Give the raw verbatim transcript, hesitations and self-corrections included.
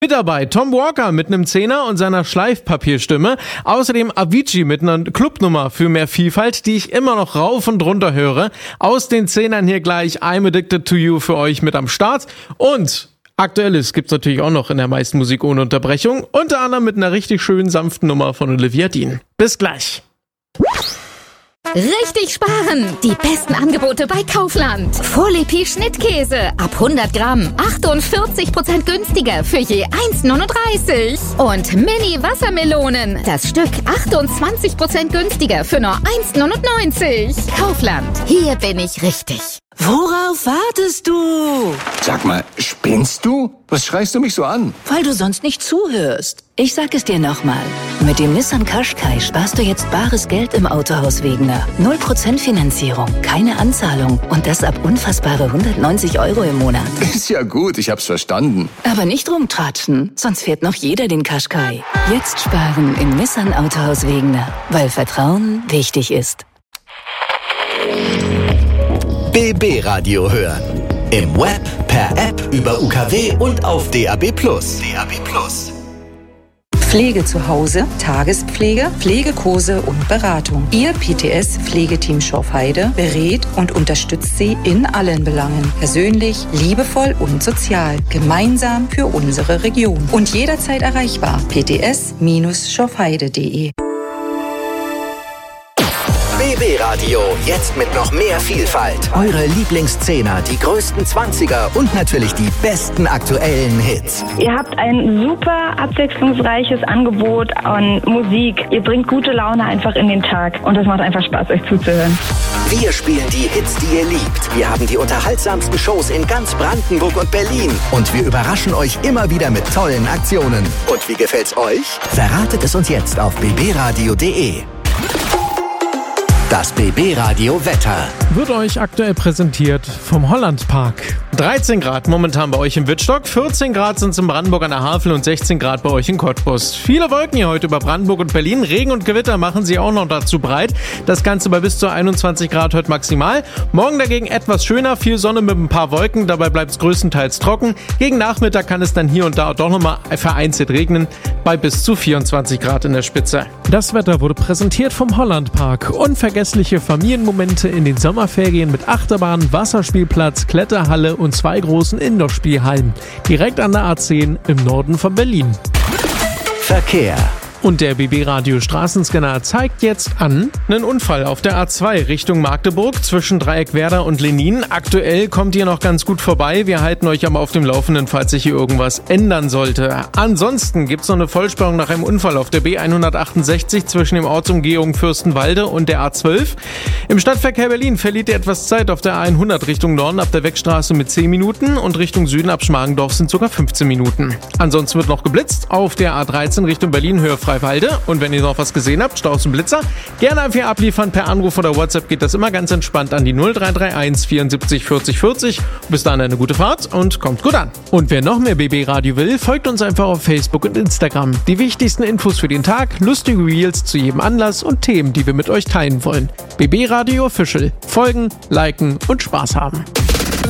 Mit dabei Tom Walker mit einem Zehner und seiner Schleifpapierstimme. Außerdem Avicii mit einer Clubnummer für mehr Vielfalt, die ich immer noch rauf und runter höre. Aus den Zehnern hier gleich I'm Addicted to You für euch mit am Start. Und Aktuelles gibt's natürlich auch noch in der meisten Musik ohne Unterbrechung. Unter anderem mit einer richtig schönen sanften Nummer von Olivia Dean. Bis gleich. Richtig sparen! Die besten Angebote bei Kaufland. Volepi Schnittkäse ab hundert Gramm. achtundvierzig Prozent günstiger für je eins neununddreißig. Und Mini Wassermelonen. Das Stück achtundzwanzig Prozent günstiger für nur eins neunundneunzig. Kaufland. Hier bin ich richtig. Worauf wartest du? Sag mal, spinnst du? Was schreist du mich so an? Weil du sonst nicht zuhörst. Ich sag es dir nochmal. Mit dem Nissan Qashqai sparst du jetzt bares Geld im Autohaus Wegener. null Prozent Finanzierung, keine Anzahlung und das ab unfassbare hundertneunzig Euro im Monat. Ist ja gut, ich hab's verstanden. Aber nicht rumtratschen, sonst fährt noch jeder den Qashqai. Jetzt sparen im Nissan Autohaus Wegener, weil Vertrauen wichtig ist. B B Radio hören. Im Web, per App, über U K W und auf D A B plus. D A B plus. Pflege zu Hause, Tagespflege, Pflegekurse und Beratung. Ihr P T S-Pflegeteam Schorfheide berät und unterstützt Sie in allen Belangen. Persönlich, liebevoll und sozial. Gemeinsam für unsere Region. Und jederzeit erreichbar. p t s schorfheide punkt d e B B Radio, jetzt mit noch mehr Vielfalt. Eure Lieblingszehner, die größten Zwanziger und natürlich die besten aktuellen Hits. Ihr habt ein super abwechslungsreiches Angebot an Musik. Ihr bringt gute Laune einfach in den Tag und es macht einfach Spaß, euch zuzuhören. Wir spielen die Hits, die ihr liebt. Wir haben die unterhaltsamsten Shows in ganz Brandenburg und Berlin. Und wir überraschen euch immer wieder mit tollen Aktionen. Und wie gefällt's euch? Verratet es uns jetzt auf b b radio punkt d e. Das B B Radio Wetter wird euch aktuell präsentiert vom Hollandpark. dreizehn Grad momentan bei euch im Wittstock, vierzehn Grad sind es in Brandenburg an der Havel und sechzehn Grad bei euch in Cottbus. Viele Wolken hier heute über Brandenburg und Berlin. Regen und Gewitter machen sie auch noch dazu breit. Das Ganze bei bis zu einundzwanzig Grad heute maximal. Morgen dagegen etwas schöner, viel Sonne mit ein paar Wolken. Dabei bleibt es größtenteils trocken. Gegen Nachmittag kann es dann hier und da doch nochmal vereinzelt regnen bei bis zu vierundzwanzig Grad in der Spitze. Das Wetter wurde präsentiert vom Hollandpark. Unvergessliche Familienmomente in den Sommerferien mit Achterbahn, Wasserspielplatz, Kletterhalle und zwei großen Indoor-Spielhallen. Direkt an der A zehn im Norden von Berlin. Verkehr. Und der B B Radio Straßenscanner zeigt jetzt an einen Unfall auf der A zwei Richtung Magdeburg zwischen Dreieckwerder und Lenin. Aktuell kommt ihr noch ganz gut vorbei. Wir halten euch aber auf dem Laufenden, falls sich hier irgendwas ändern sollte. Ansonsten gibt es noch eine Vollsperrung nach einem Unfall auf der B hundertachtundsechzig zwischen dem Ortsumgehung Fürstenwalde und der A zwölf. Im Stadtverkehr Berlin verliert ihr etwas Zeit auf der A hundert Richtung Norden ab der Wegstraße mit zehn Minuten und Richtung Süden ab Schmargendorf sind sogar fünfzehn Minuten. Ansonsten wird noch geblitzt auf der A dreizehn Richtung Berlin Höhe Freiwalde. Und wenn ihr noch was gesehen habt, Staus und Blitzer, gerne einfach abliefern. Per Anruf oder WhatsApp geht das immer ganz entspannt an die null drei drei eins vierundsiebzig vierzig vierzig. Bis dahin eine gute Fahrt und kommt gut an. Und wer noch mehr B B Radio will, folgt uns einfach auf Facebook und Instagram. Die wichtigsten Infos für den Tag, lustige Reels zu jedem Anlass und Themen, die wir mit euch teilen wollen. B B Radio Official. Folgen, liken und Spaß haben.